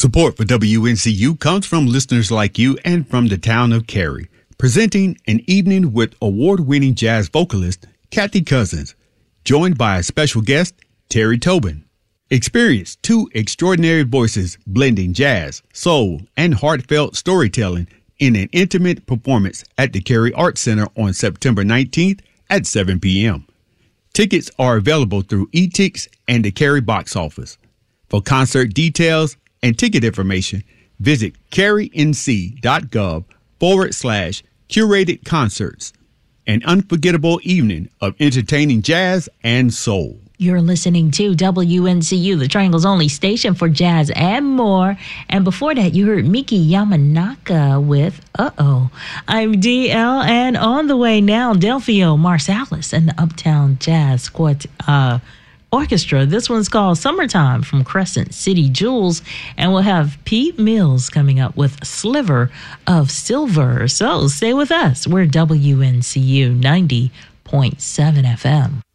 Support for WNCU comes from listeners like you and from the town of Cary, presenting an evening with award-winning jazz vocalist Kathy Cousins, joined by a special guest, Terry Tobin. Experience two extraordinary voices blending jazz, soul, and heartfelt storytelling in an intimate performance at the Cary Arts Center on September 19th at 7 p.m. Tickets are available through eTix and the Cary box office. For concert details and ticket information, visit carync.gov/curated concerts. An unforgettable evening of entertaining jazz and soul. You're listening to WNCU, the Triangle's only station for jazz and more. And before that, you heard Miki Yamanaka with Uh-Oh. I'm DL, and on the way now, Delphio Marsalis and the Uptown Jazz Orchestra. This one's called Summertime from Crescent City Jewels. And we'll have Pete Mills coming up with Sliver of Silver. So stay with us. We're WNCU 90.7 FM.